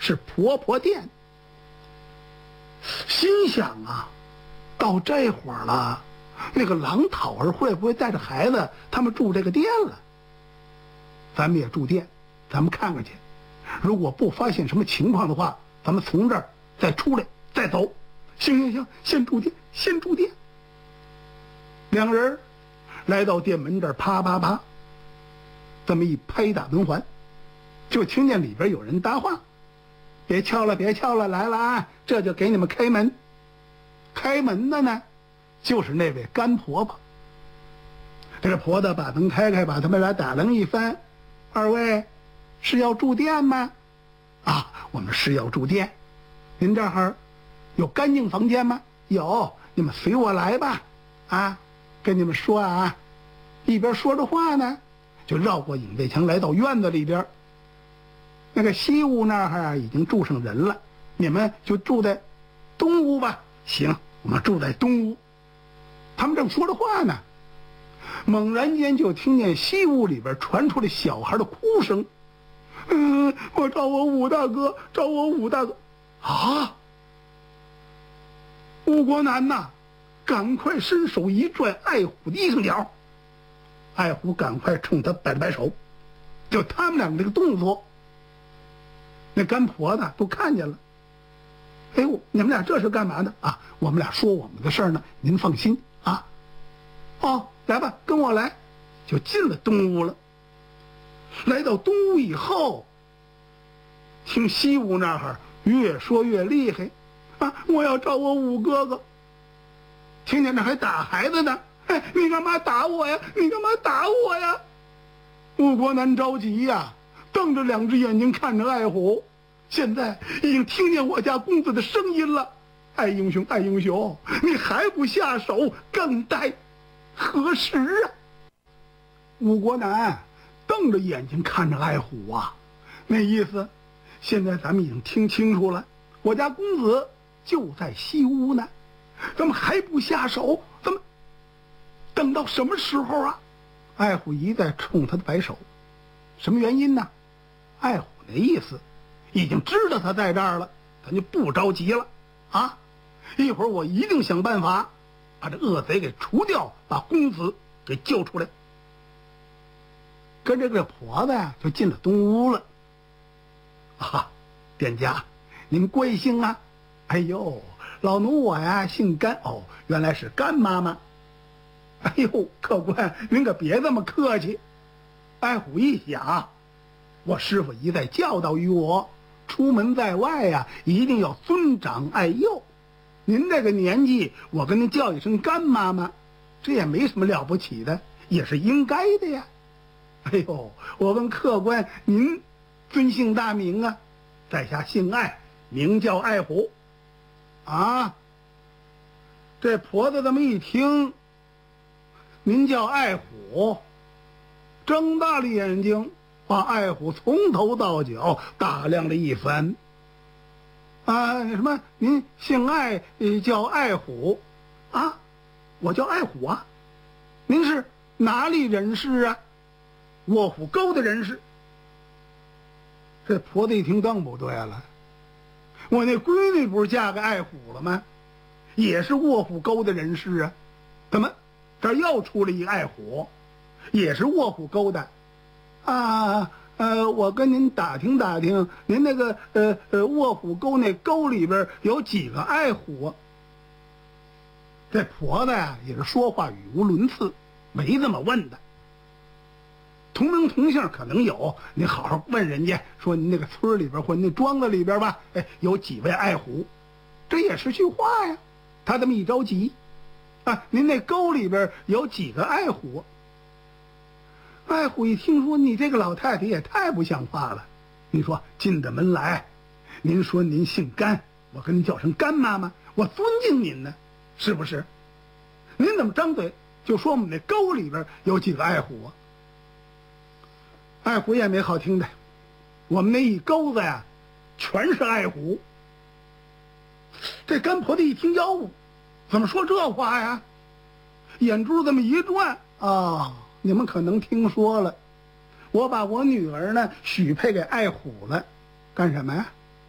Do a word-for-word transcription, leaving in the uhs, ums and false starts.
是婆婆店。心想啊，到这会儿了，那个郎讨儿会不会带着孩子他们住这个店了？咱们也住店，咱们看看去。如果不发现什么情况的话，咱们从这儿再出来再走。行行行，先住店，先住店。两人来到店门这儿，啪啪啪，这么一拍打门环，就听见里边有人搭话：“别敲了，别敲了，来了啊！这就给你们开门。”开门的呢，就是那位干婆婆。这个婆子把门开开，把他们俩打量一番：“二位是要住店吗？”“啊，我们是要住店。您这儿有干净房间吗？”“有，你们随我来吧。”“啊，跟你们说啊。”一边说着话呢，就绕过影背墙来到院子里边。那个西屋那儿啊已经住上人了，你们就住在东屋吧。行，我们住在东屋。他们正说着话呢，猛然间就听见西屋里边传出了小孩的哭声：“嗯，我找我武大哥，找我武大哥！”啊！吴国南呐，赶快伸手一拽爱虎的衣裳角。爱虎赶快冲他摆了摆手，就他们两个这个动作，那干婆子都看见了。“哎呦，你们俩这是干嘛呢？”“啊，我们俩说我们的事儿呢，您放心啊。”“哦，来吧，跟我来。”就进了东屋了。来到东屋以后，听西屋那儿越说越厉害：“啊，我要找我五哥哥。”听见这还打孩子呢。“哎，你干嘛打我呀？你干嘛打我呀？”吴国南着急呀，瞪着两只眼睛看着爱虎。现在已经听见我家公子的声音了：“爱英雄，爱英雄，你还不下手，更待何时啊？”吴国南瞪着眼睛看着爱虎啊，那意思，现在咱们已经听清楚了，我家公子就在西屋呢，咱们还不下手，咱们等到什么时候啊？爱虎一再冲他的摆手，什么原因呢？爱虎那意思已经知道他在这儿了，咱就不着急了啊！一会儿我一定想办法把这恶贼给除掉，把公子给救出来。跟着这个婆子呀，就进了东屋了。“啊，店家，您贵姓啊？”“哎呦，老奴我呀姓甘。”“哦，原来是甘妈妈。”“哎呦，客官您可别这么客气。”爱虎一想，我师傅一再教导于我，出门在外呀，一定要尊长爱幼。您这个年纪，我跟您叫一声甘妈妈，这也没什么了不起的，也是应该的呀。哎呦，我问客官，您尊姓大名啊？”“在下姓爱，名叫爱虎。”“啊！”这婆子这么一听，您叫爱虎，睁大了眼睛，把爱虎从头到脚打量了一番。“啊，什么？您姓爱，叫爱虎？啊，我叫爱虎啊。您是哪里人士啊？”“卧虎沟的人士。”这婆子一听更不对了，我那闺女不是嫁给爱虎了吗？也是卧虎沟的人士啊，怎么这又出了一个爱虎，也是卧虎沟的？啊，呃，我跟您打听打听，您那个呃呃卧虎沟那沟里边有几个爱虎啊？这婆子呀，也是说话语无伦次，没这么问的。同名同姓可能有，你好好问人家，说你那个村里边或那庄子里边吧，哎，有几位爱虎，这也是句话呀。他这么一着急，啊，您那沟里边有几个爱虎？爱虎一听说，你这个老太太也太不像话了。你说进的门来，您说您姓甘，我跟您叫声甘妈妈，我尊敬您呢，是不是？您怎么张嘴就说我们那沟里边有几个爱虎啊？爱虎也没好听的，我们那一沟子呀，全是爱虎。这干婆子一听，哟，怎么说这话呀？眼珠这么一转，啊，你们可能听说了，我把我女儿呢许配给爱虎了，干什么呀？